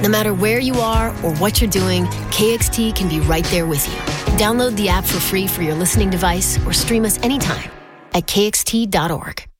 No matter where you are or what you're doing, KXT can be right there with you. Download the app for free for your listening device or stream us anytime at kxt.org.